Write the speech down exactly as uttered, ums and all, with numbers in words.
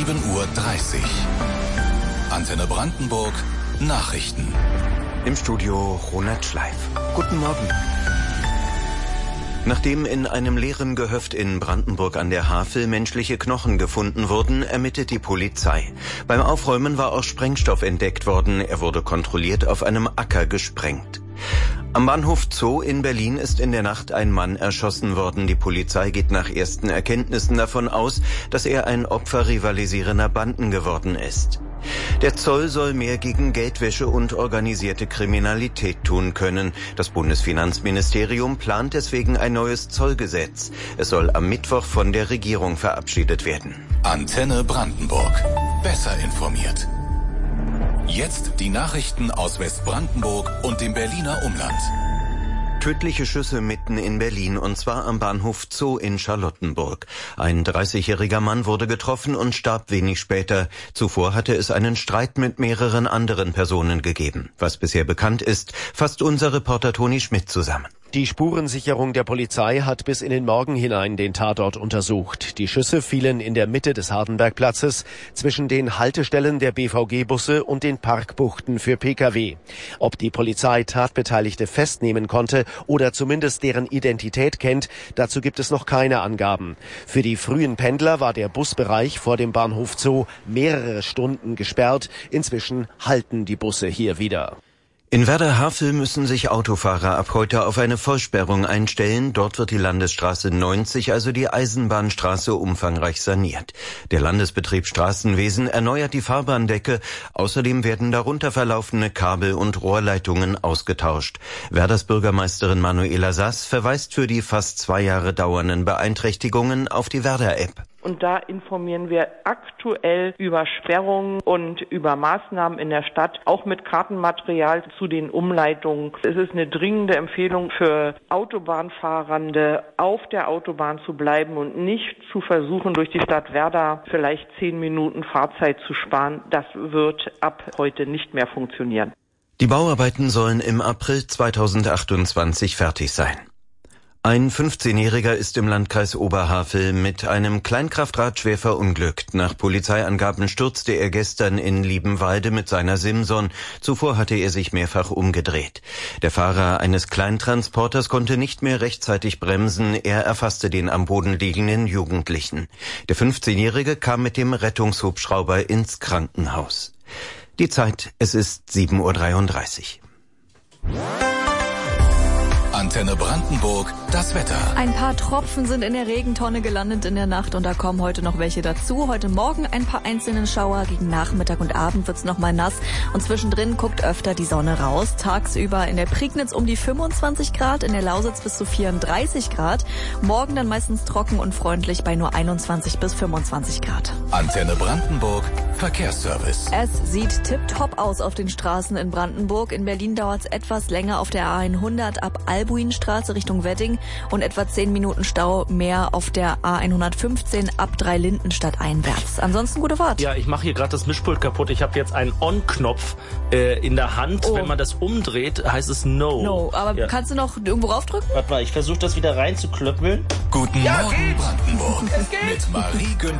sieben Uhr dreißig. Antenne Brandenburg, Nachrichten. Im Studio Ronald Schleif. Guten Morgen. Nachdem in einem leeren Gehöft in Brandenburg an der Havel menschliche Knochen gefunden wurden, ermittelt die Polizei. Beim Aufräumen war auch Sprengstoff entdeckt worden. Er wurde kontrolliert auf einem Acker gesprengt. Am Bahnhof Zoo in Berlin ist in der Nacht ein Mann erschossen worden. Die Polizei geht nach ersten Erkenntnissen davon aus, dass er ein Opfer rivalisierender Banden geworden ist. Der Zoll soll mehr gegen Geldwäsche und organisierte Kriminalität tun können. Das Bundesfinanzministerium plant deswegen ein neues Zollgesetz. Es soll am Mittwoch von der Regierung verabschiedet werden. Antenne Brandenburg. Besser informiert. Jetzt die Nachrichten aus Westbrandenburg und dem Berliner Umland. Tödliche Schüsse mitten in Berlin, und zwar am Bahnhof Zoo in Charlottenburg. Ein dreißigjähriger Mann wurde getroffen und starb wenig später. Zuvor hatte es einen Streit mit mehreren anderen Personen gegeben. Was bisher bekannt ist, fasst unser Reporter Toni Schmidt zusammen. Die Spurensicherung der Polizei hat bis in den Morgen hinein den Tatort untersucht. Die Schüsse fielen in der Mitte des Hardenbergplatzes zwischen den Haltestellen der B V G-Busse und den Parkbuchten für Pkw. Ob die Polizei Tatbeteiligte festnehmen konnte oder zumindest deren Identität kennt, dazu gibt es noch keine Angaben. Für die frühen Pendler war der Busbereich vor dem Bahnhof Zoo mehrere Stunden gesperrt. Inzwischen halten die Busse hier wieder. In Werder-Havel müssen sich Autofahrer ab heute auf eine Vollsperrung einstellen. Dort wird die Landesstraße neunzig, also die Eisenbahnstraße, umfangreich saniert. Der Landesbetrieb Straßenwesen erneuert die Fahrbahndecke. Außerdem werden darunter verlaufene Kabel und Rohrleitungen ausgetauscht. Werders Bürgermeisterin Manuela Sass verweist für die fast zwei Jahre dauernden Beeinträchtigungen auf die Werder-App. Und da informieren wir aktuell über Sperrungen und über Maßnahmen in der Stadt, auch mit Kartenmaterial zu den Umleitungen. Es ist eine dringende Empfehlung für Autobahnfahrende, auf der Autobahn zu bleiben und nicht zu versuchen, durch die Stadt Werder vielleicht zehn Minuten Fahrzeit zu sparen. Das wird ab heute nicht mehr funktionieren. Die Bauarbeiten sollen im April zweitausendachtundzwanzig fertig sein. Ein fünfzehnjähriger ist im Landkreis Oberhavel mit einem Kleinkraftrad schwer verunglückt. Nach Polizeiangaben stürzte er gestern in Liebenwalde mit seiner Simson. Zuvor hatte er sich mehrfach umgedreht. Der Fahrer eines Kleintransporters konnte nicht mehr rechtzeitig bremsen. Er erfasste den am Boden liegenden Jugendlichen. Der fünfzehnjährige kam mit dem Rettungshubschrauber ins Krankenhaus. Die Zeit, es ist sieben Uhr dreiunddreißig. Antenne Brandenburg, das Wetter. Ein paar Tropfen sind in der Regentonne gelandet in der Nacht und da kommen heute noch welche dazu. Heute Morgen ein paar einzelne Schauer, gegen Nachmittag und Abend wird's noch mal nass und zwischendrin guckt öfter die Sonne raus. Tagsüber in der Prignitz um die fünfundzwanzig Grad, in der Lausitz bis zu vierunddreißig Grad. Morgen dann meistens trocken und freundlich bei nur einundzwanzig bis fünfundzwanzig Grad. Antenne Brandenburg, Verkehrsservice. Es sieht tipptopp aus auf den Straßen in Brandenburg. In Berlin dauert's etwas länger auf der A hundert ab Albuinstraße Richtung Wedding und etwa zehn Minuten Stau mehr auf der A hundertfünfzehn ab Dreilindenstadt einwärts. Ansonsten gute Fahrt. Ja, ich mache hier gerade das Mischpult kaputt. Ich habe jetzt einen On-Knopf äh, in der Hand. Oh. Wenn man das umdreht, heißt es No. No, aber ja. Kannst du noch irgendwo raufdrücken? Warte mal, ich versuche das wieder reinzuklöppeln. Guten Ja, Morgen geht. Brandenburg mit Marie Günther.